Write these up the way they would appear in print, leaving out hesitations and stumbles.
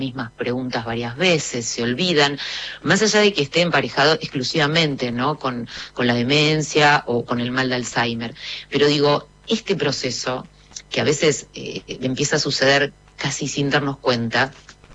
mismas preguntas varias veces, se olvidan, más allá de que esté emparejado exclusivamente, ¿no?, con la demencia o con el mal de Alzheimer. Pero digo, este proceso, que a veces empieza a suceder casi sin darnos cuenta,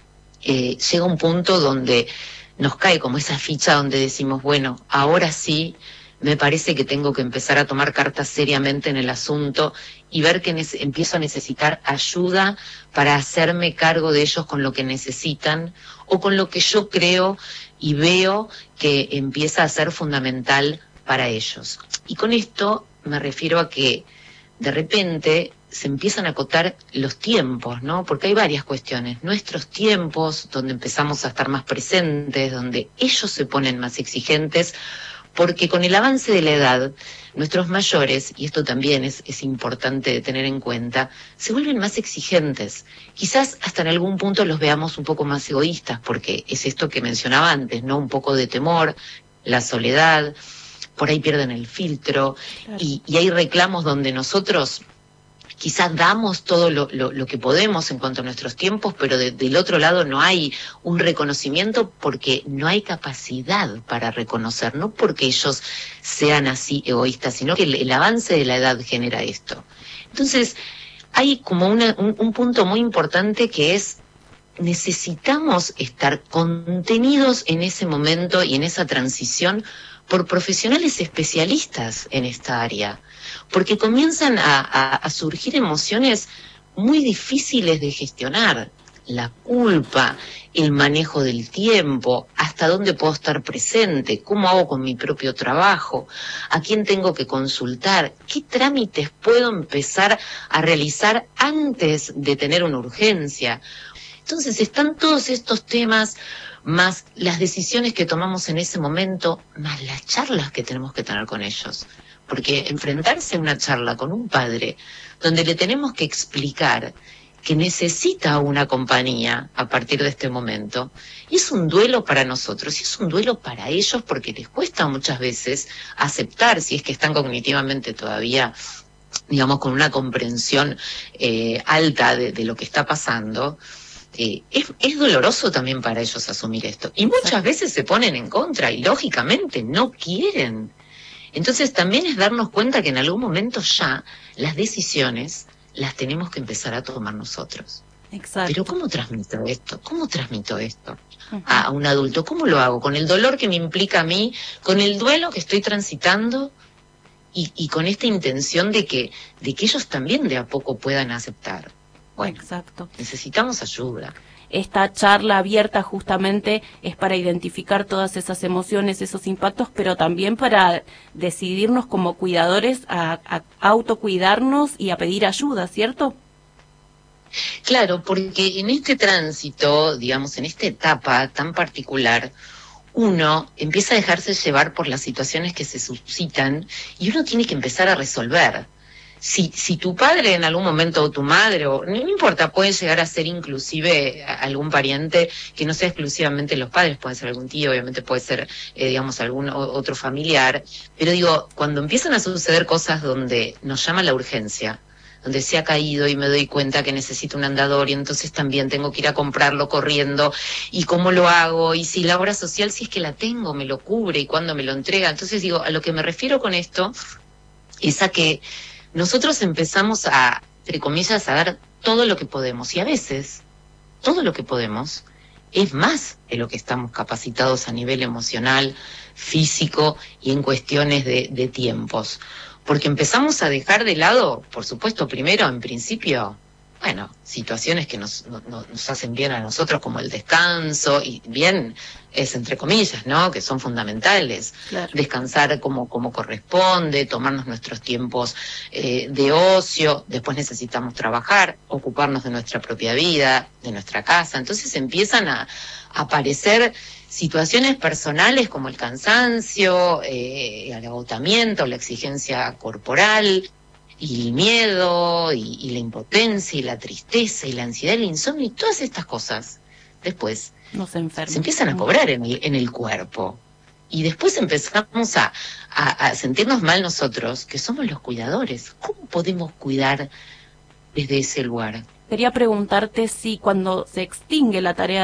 llega a un punto donde nos cae como esa ficha donde decimos, bueno, ahora sí, me parece que tengo que empezar a tomar cartas seriamente en el asunto y ver que empiezo a necesitar ayuda para hacerme cargo de ellos con lo que necesitan o con lo que yo creo y veo que empieza a ser fundamental para ellos. Y con esto me refiero a que de repente se empiezan a acotar los tiempos, ¿no? Porque hay varias cuestiones. Nuestros tiempos, donde empezamos a estar más presentes, donde ellos se ponen más exigentes, porque con el avance de la edad, nuestros mayores, y esto también es importante de tener en cuenta, se vuelven más exigentes. Quizás hasta en algún punto los veamos un poco más egoístas, porque es esto que mencionaba antes, ¿no? Un poco de temor, la soledad, por ahí pierden el filtro, claro. y hay reclamos donde nosotros quizás damos todo lo que podemos en cuanto a nuestros tiempos, pero del otro lado no hay un reconocimiento porque no hay capacidad para reconocer, no porque ellos sean así egoístas, sino que el avance de la edad genera esto. Entonces, hay como un punto muy importante que es, necesitamos estar contenidos en ese momento y en esa transición por profesionales especialistas en esta área, porque comienzan a surgir emociones muy difíciles de gestionar. La culpa, el manejo del tiempo, hasta dónde puedo estar presente, cómo hago con mi propio trabajo, a quién tengo que consultar, qué trámites puedo empezar a realizar antes de tener una urgencia. Entonces están todos estos temas, más las decisiones que tomamos en ese momento, más las charlas que tenemos que tener con ellos. Porque enfrentarse a una charla con un padre donde le tenemos que explicar que necesita una compañía a partir de este momento, es un duelo para nosotros y es un duelo para ellos porque les cuesta muchas veces aceptar, si es que están cognitivamente todavía, digamos, con una comprensión alta de lo que está pasando. Es doloroso también para ellos asumir esto. Y muchas veces se ponen en contra y lógicamente no quieren. Entonces también es darnos cuenta que en algún momento ya las decisiones las tenemos que empezar a tomar nosotros. Exacto. Pero ¿cómo transmito esto? ¿Cómo transmito esto a un adulto? ¿Cómo lo hago? ¿Con el dolor que me implica a mí? ¿Con el duelo que estoy transitando? Y con esta intención de que ellos también de a poco puedan aceptar. Bueno, exacto. Necesitamos ayuda. Esta charla abierta justamente es para identificar todas esas emociones, esos impactos, pero también para decidirnos como cuidadores a autocuidarnos y a pedir ayuda, ¿cierto? Claro, porque en este tránsito, digamos, en esta etapa tan particular, uno empieza a dejarse llevar por las situaciones que se suscitan y uno tiene que empezar a resolver. Si tu padre en algún momento o tu madre, o no importa, puede llegar a ser inclusive algún pariente que no sea exclusivamente los padres, puede ser algún tío, obviamente puede ser, digamos, algún otro familiar, pero digo, cuando empiezan a suceder cosas donde nos llama la urgencia, donde se ha caído y me doy cuenta que necesito un andador y entonces también tengo que ir a comprarlo corriendo, y cómo lo hago, y si la obra social, si es que la tengo, me lo cubre y cuándo me lo entrega. Entonces digo, a lo que me refiero con esto es a que nosotros empezamos a, entre comillas, a dar todo lo que podemos. Y a veces, todo lo que podemos es más de lo que estamos capacitados a nivel emocional, físico y en cuestiones de tiempos. Porque empezamos a dejar de lado, por supuesto, primero, en principio, bueno, situaciones que nos hacen bien a nosotros, como el descanso, y bien es entre comillas, ¿no?, que son fundamentales. Claro. Descansar como corresponde, tomarnos nuestros tiempos de ocio, después necesitamos trabajar, ocuparnos de nuestra propia vida, de nuestra casa. Entonces empiezan a aparecer situaciones personales como el cansancio, el agotamiento, la exigencia corporal, y el miedo, y la impotencia, y la tristeza, y la ansiedad, el insomnio, y todas estas cosas, después se empiezan a cobrar en el cuerpo. Y después empezamos a sentirnos mal nosotros, que somos los cuidadores. ¿Cómo podemos cuidar desde ese lugar? Quería preguntarte si cuando se extingue la tarea